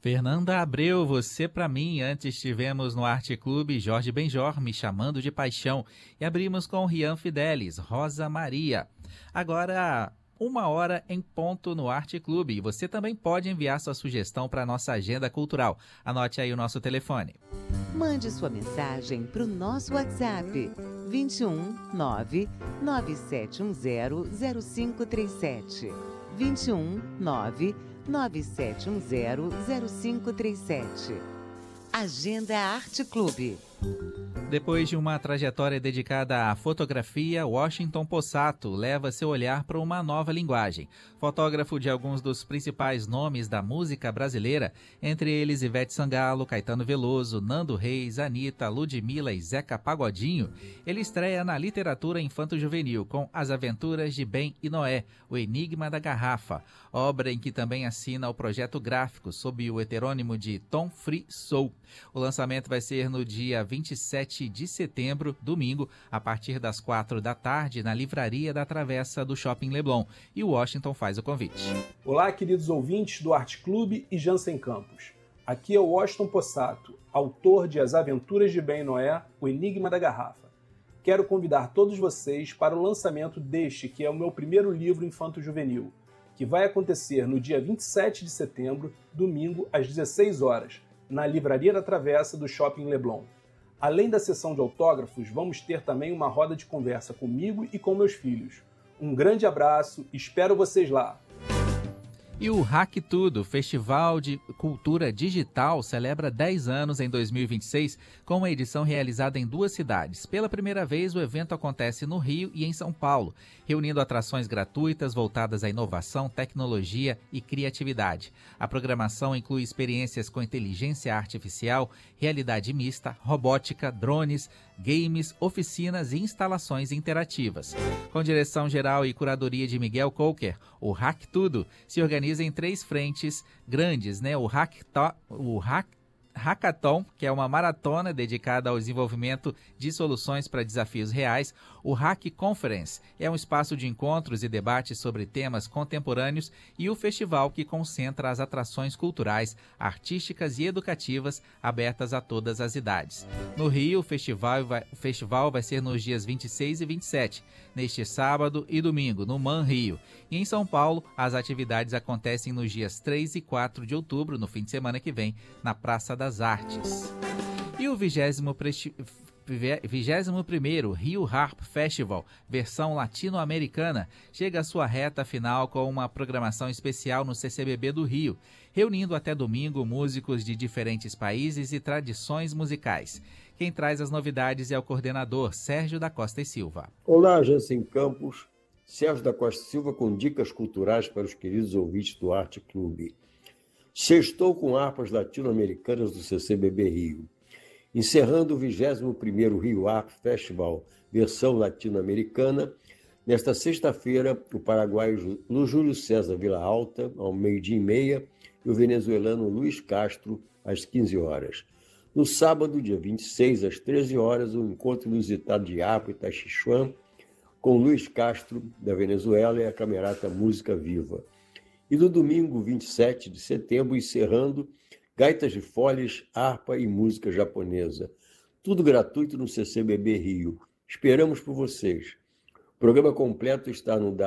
Fernanda Abreu, você pra mim. Antes tivemos no Arte Clube Jorge Benjor, Me Chamando de Paixão. E abrimos com Rian Fidelis, Rosa Maria. Agora, 1 hora em ponto no Arte Clube. E você também pode enviar sua sugestão para a nossa agenda cultural. Anote aí o nosso telefone. Mande sua mensagem para o nosso WhatsApp 21 9 9710 0537. 21 9 9710 0537. Agenda Arte Clube. Depois de uma trajetória dedicada à fotografia, Washington Possato leva seu olhar para uma nova linguagem. Fotógrafo de alguns dos principais nomes da música brasileira, entre eles Ivete Sangalo, Caetano Veloso, Nando Reis, Anitta, Ludmilla e Zeca Pagodinho, ele estreia na literatura infanto-juvenil com As Aventuras de Ben e Noé, O Enigma da Garrafa, obra em que também assina o projeto gráfico sob o heterônimo de Tom Free Soul. O lançamento vai ser no dia 27 de setembro, domingo, a partir das 4 da tarde, na Livraria da Travessa do Shopping Leblon. E o Washington faz o convite. Olá, queridos ouvintes do Arte Clube e Jansen Campos. Aqui é o Washington Possato, autor de As Aventuras de Ben e Noé, O Enigma da Garrafa. Quero convidar todos vocês para o lançamento deste, que é o meu primeiro livro infanto-juvenil, que vai acontecer no dia 27 de setembro, domingo, às 16 horas, na Livraria da Travessa do Shopping Leblon. Além da sessão de autógrafos, vamos ter também uma roda de conversa comigo e com meus filhos. Um grande abraço, espero vocês lá! E o Hack Tudo, Festival de Cultura Digital, celebra 10 anos em 2026, com uma edição realizada em 2 cidades. Pela primeira vez, o evento acontece no Rio e em São Paulo, reunindo atrações gratuitas voltadas à inovação, tecnologia e criatividade. A programação inclui experiências com inteligência artificial, realidade mista, robótica, drones, games, oficinas e instalações interativas. Com direção geral e curadoria de Miguel Coker, o Hack Tudo se organiza em 3 frentes grandes, né? O Hackathon, que é uma maratona dedicada ao desenvolvimento de soluções para desafios reais. O Hack Conference é um espaço de encontros e debates sobre temas contemporâneos, e o festival, que concentra as atrações culturais, artísticas e educativas abertas a todas as idades. No Rio, o festival vai ser nos dias 26 e 27, neste sábado e domingo, no MAN Rio. E em São Paulo, as atividades acontecem nos dias 3 e 4 de outubro, no fim de semana que vem, na Praça das Artes. E o 21º Rio Harp Festival, versão latino-americana, chega à sua reta final com uma programação especial no CCBB do Rio, reunindo até domingo músicos de diferentes países e tradições musicais. Quem traz as novidades é o coordenador Sérgio da Costa e Silva. Olá, Jansen Campos. Sérgio da Costa e Silva com dicas culturais para os queridos ouvintes do Arte Clube. Sextou com harpas latino-americanas do CCBB Rio. Encerrando o 21º Rio Harp Festival, versão latino-americana, nesta sexta-feira, o paraguaio Júlio César Vila Alta, ao 12h30, e o venezuelano Luiz Castro, às 15 horas. No sábado, dia 26, às 13 horas, o encontro inusitado de harpa e tachichuan, com Luiz Castro, da Venezuela, e a Camerata Música Viva. E no domingo, 27 de setembro, encerrando, gaitas de foles, harpa e música japonesa. Tudo gratuito no CCBB Rio. Esperamos por vocês. O programa completo está no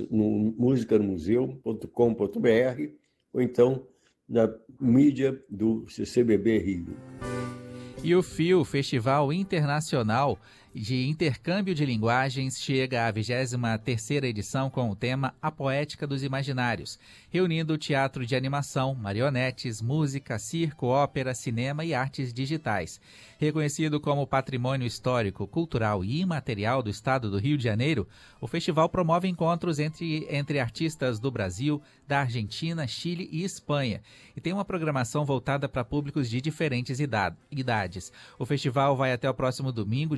musicanomuseu.com.br ou então na mídia do CCBB Rio. E o FIO, Festival Internacional de Intercâmbio de Linguagens, chega à 23ª edição com o tema A Poética dos Imaginários, reunindo teatro de animação, marionetes, música, circo, ópera, cinema e artes digitais. Reconhecido como Patrimônio Histórico, Cultural e Imaterial do Estado do Rio de Janeiro, o festival promove encontros entre artistas do Brasil, da Argentina, Chile e Espanha, e tem uma programação voltada para públicos de diferentes idades. O festival vai até o próximo domingo, dia 26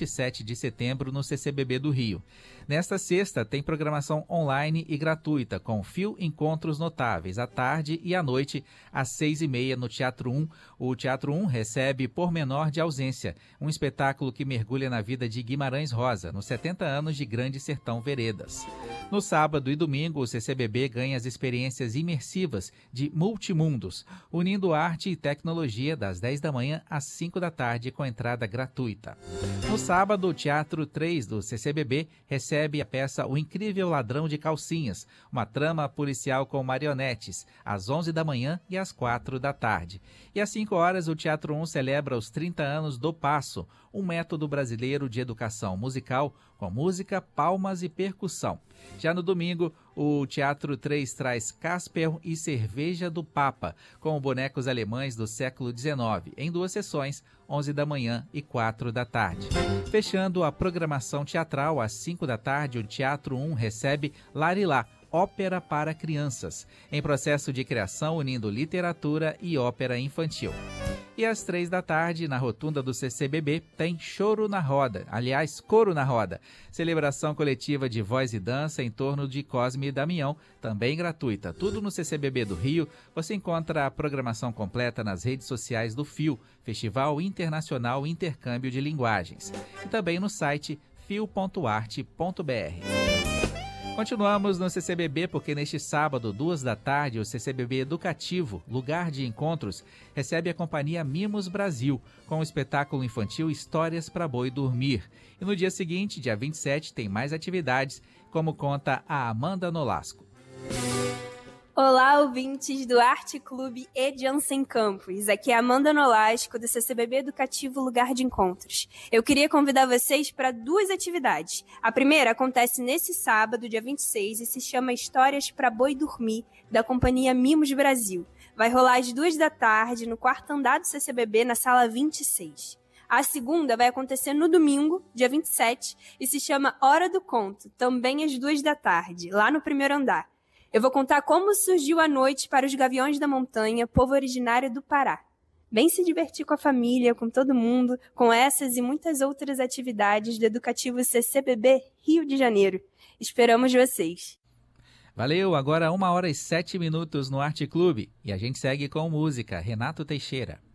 27 de setembro no CCBB do Rio. Nesta sexta, tem programação online e gratuita, com Fio Encontros Notáveis, à tarde e à noite, às 6h30, no Teatro 1. O Teatro 1 recebe Pormenor de Ausência, um espetáculo que mergulha na vida de Guimarães Rosa, nos 70 anos de Grande Sertão Veredas. No sábado e domingo, o CCBB ganha as experiências imersivas de Multimundos, unindo arte e tecnologia das 10 da manhã às 5 da tarde, com entrada gratuita. No sábado, o Teatro 3 do CCBB recebe a peça O Incrível Ladrão de Calcinhas, uma trama policial com marionetes, às 11 da manhã e às 4 da tarde. E às 5 horas, o Teatro 1 celebra os 30 anos do Passo, um método brasileiro de educação musical com música, palmas e percussão. Já no domingo, o Teatro 3 traz Casper e Cerveja do Papa, com bonecos alemães do século XIX, em 2 sessões, 11 da manhã e 4 da tarde. Fechando a programação teatral, às 5 da tarde, o Teatro 1 recebe Larilá, ópera para crianças, em processo de criação unindo literatura e ópera infantil. E às 3 da tarde, na rotunda do CCBB, tem Choro na Roda, aliás, Coro na Roda, celebração coletiva de voz e dança em torno de Cosme e Damião, também gratuita. Tudo no CCBB do Rio. Você encontra a programação completa nas redes sociais do FIO, Festival Internacional Intercâmbio de Linguagens, e também no site fio.arte.br. Continuamos no CCBB porque neste sábado, 2 da tarde, o CCBB Educativo, Lugar de Encontros, recebe a companhia Mimos Brasil, com o espetáculo infantil Histórias para Boi Dormir. E no dia seguinte, dia 27, tem mais atividades, como conta a Amanda Nolasco. Olá, ouvintes do Arte Clube e Jansen Campus. Aqui é a Amanda Nolasco, do CCBB Educativo Lugar de Encontros. Eu queria convidar vocês para 2 atividades. A primeira acontece nesse sábado, dia 26, e se chama Histórias para Boi Dormir, da companhia Mimos Brasil. Vai rolar às 2 da tarde, no 4º andar do CCBB, na sala 26. A segunda vai acontecer no domingo, dia 27, e se chama Hora do Conto, também às 2 da tarde, lá no 1º andar. Eu vou contar como surgiu a noite para os Gaviões da Montanha, povo originário do Pará. Vem se divertir com a família, com todo mundo, com essas e muitas outras atividades do Educativo CCBB Rio de Janeiro. Esperamos vocês! Valeu, agora 1h07 no Arte Clube. E a gente segue com música. Renato Teixeira.